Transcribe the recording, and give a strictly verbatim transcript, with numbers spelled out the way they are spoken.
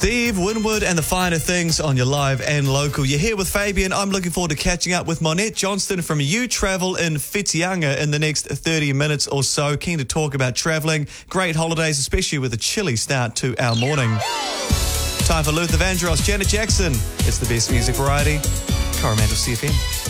Steve Winwood and the finer things on your live and local. You're here with Fabian. I'm looking forward to catching up with Monette Johnston from You Travel in Whitianga in the next thirty minutes or so. Keen to talk about travelling. Great holidays, especially with a chilly start to our morning. Time for Luther Vandross, Janet Jackson. It's the best music variety. Coromandel C F M.